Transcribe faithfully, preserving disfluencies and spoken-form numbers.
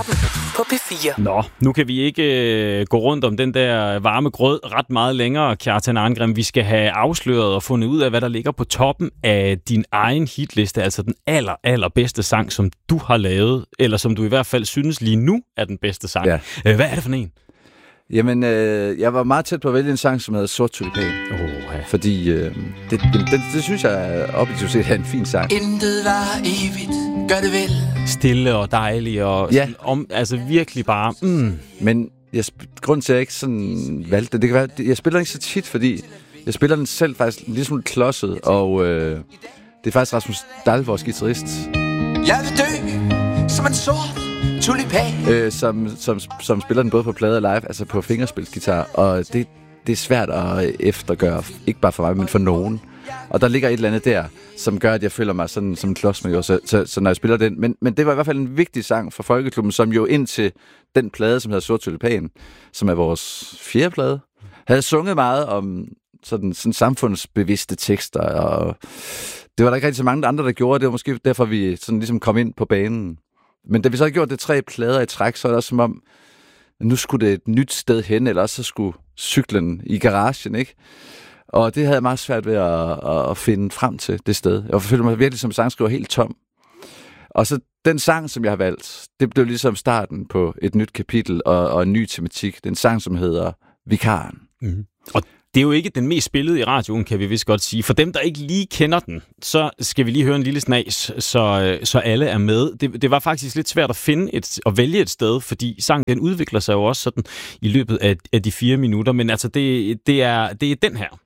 Toppen på P fire. Nå, nu kan vi ikke øh, gå rundt om den der varme grød ret meget længere, Kjartan Arngrim. Vi skal have afsløret og fundet ud af, hvad der ligger på toppen af din egen hitliste, altså den aller, aller bedste sang, som du har lavet, eller som du i hvert fald synes lige nu er den bedste sang. Ja. Øh, hvad er det for en? Jamen, øh, jeg var meget tæt på at vælge en sang, som hedder Sort Tulipan. Oh, ja. Fordi øh, det, det, det, det synes jeg objektivt set er en fin sang. Intet var evigt, gør det vel. Stille og dejlig og Ja. om, altså virkelig bare... Mm. Men jeg, grund til, at jeg ikke sådan valgte det, det kan være, jeg spiller ikke så tit, fordi jeg spiller den selv faktisk lidt smule klodset, og øh, det er faktisk Rasmus Dahl, vores guitarist, Jeg vil dø som en sort tulipan. øh, som, som, som spiller den både på plade og live, altså på fingerspilsgitar, og det, det er svært at eftergøre, ikke bare for mig, men for nogen. Og der ligger et eller andet der, som gør, at jeg føler mig sådan som en klodsmajor, så, så, så når jeg spiller den. Men, men det var i hvert fald en vigtig sang for Folkeklubben, som jo indtil den plade, som hedder Sort Tulipan, som er vores fjerde plade, havde sunget meget om sådan, sådan samfundsbevidste tekster, og det var der ikke rigtig så mange andre, der gjorde. Det var måske derfor, vi sådan ligesom kom ind på banen. Men da vi så havde gjort det tre plader i træk, så er det også som om, nu skulle det et nyt sted hen, eller også så skulle cyklen i garagen, ikke? Og det havde jeg meget svært ved at, at finde frem til det sted. Jeg følte mig virkelig som sangskriver helt tom. Og så den sang, som jeg har valgt, det blev ligesom starten på et nyt kapitel og, og en ny tematik. Den sang, som hedder Vikaren. Mm. Og det er jo ikke den mest spillede i radioen, kan vi vist godt sige. For dem, der ikke lige kender den, så skal vi lige høre en lille snas, så, så alle er med. Det, det var faktisk lidt svært at finde et, at vælge et sted, fordi sangen den udvikler sig jo også sådan i løbet af, af de fire minutter. Men altså, det, det, er, det er den her.